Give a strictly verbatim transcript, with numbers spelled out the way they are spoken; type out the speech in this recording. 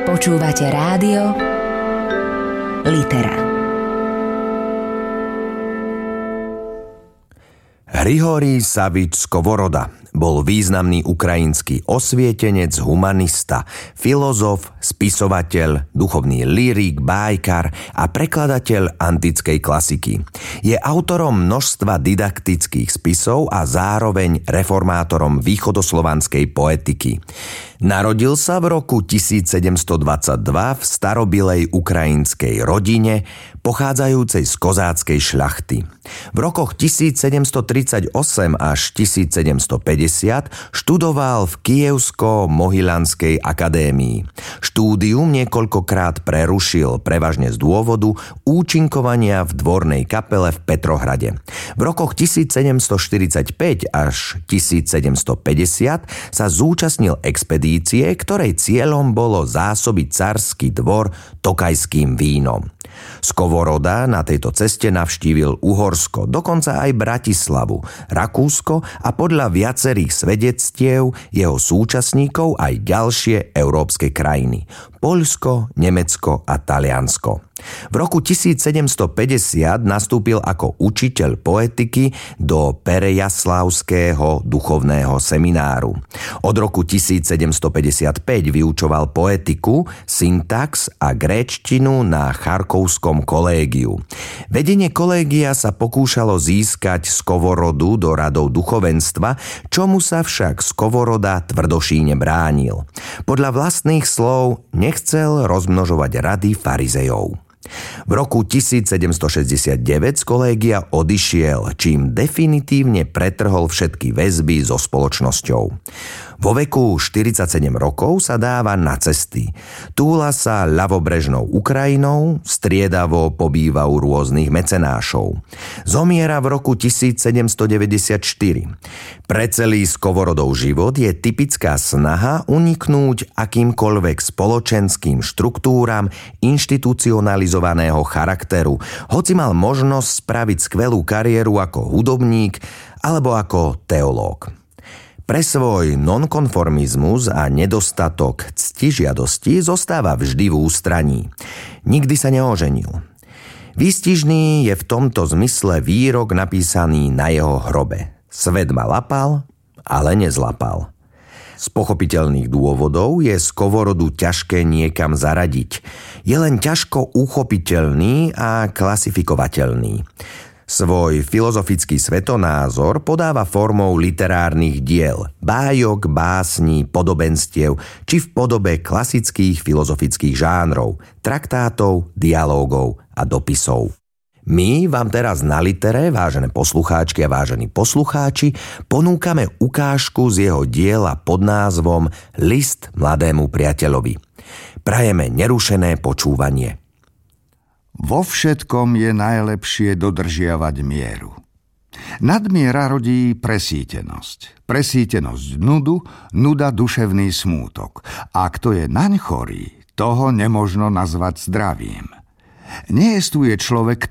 Počúvate rádio Litera. Hrigorij Savič Skovoroda bol významný ukrajinský osvietenec, humanista, filozof, spisovateľ, duchovný lyrik, bájkar a prekladateľ antickej klasiky. Je autorom množstva didaktických spisov a zároveň reformátorom východoslovanskej poetiky. Narodil sa v roku tisícsedemstodvadsaťdva v starobilej ukrajinskej rodine, pochádzajúcej z kozáckej šľachty. V rokoch tisícsedemstotridsaťosem až tisícsedemstopäťdesiat študoval v Kyjevsko-Mohylanskej akadémii. Štúdium niekoľkokrát prerušil, prevažne z dôvodu účinkovania v dvornej kapele v Petrohrade. V rokoch tisícsedemstoštyridsaťpäť až tisícsedemstopäťdesiat sa zúčastnil expedície, ktorej cieľom bolo zásobiť carský dvor tokajským vínom. Skovoroda na tejto ceste navštívil Uhorsko, dokonca aj Bratislavu, Rakúsko a podľa viacerých svedectiev jeho súčasníkov aj ďalšie európske krajiny – Poľsko, Nemecko a Taliansko. V roku tisícsedemstopäťdesiat nastúpil ako učiteľ poetiky do Perejaslavského duchovného semináru. Od roku tisícsedemstopäťdesiatpäť vyučoval poetiku, syntax a gréčtinu na Charkovskom kolégiu. Vedenie kolégia sa pokúšalo získať Skovorodu do radov duchovenstva, čomu sa však Skovoroda tvrdošíne bránil. Podľa vlastných slov nechcel rozmnožovať rady farizejov. V roku tisícsedemstošesťdesiatdeväť z kolégia odišiel, čím definitívne pretrhol všetky väzby so spoločnosťou. Vo veku štyridsaťsedem rokov sa dáva na cesty. Túla sa ľavobrežnou Ukrajinou, striedavo pobýva u rôznych mecenášov. Zomiera v roku tisícsedemstodeväťdesiatštyri. Pre celý Skovorodov život je typická snaha uniknúť akýmkoľvek spoločenským štruktúram inštitucionalizovaného charakteru, hoci mal možnosť spraviť skvelú kariéru ako hudobník alebo ako teológ. Pre svoj nonkonformizmus a nedostatok ctižiadosti zostáva vždy v ústraní. Nikdy sa neoženil. Výstižný je v tomto zmysle výrok napísaný na jeho hrobe. Svet ma lapal, ale nezlapal. Z pochopiteľných dôvodov je Skovorodu ťažké niekam zaradiť. Je len ťažko uchopiteľný a klasifikovateľný. Svoj filozofický svetonázor podáva formou literárnych diel, bájok, básní, podobenstiev, či v podobe klasických filozofických žánrov, traktátov, dialógov a dopisov. My vám teraz na Litere, vážené poslucháčky a vážení poslucháči, ponúkame ukážku z jeho diela pod názvom List mladému priateľovi. Prajeme nerušené počúvanie. Vo všetkom je najlepšie dodržiavať mieru. Nadmiera rodí presýtenosť. Presýtenosť nudu, nuda duševný smútok. A kto je naň chorý, toho nemožno nazvať zdravím. Neestuje človek,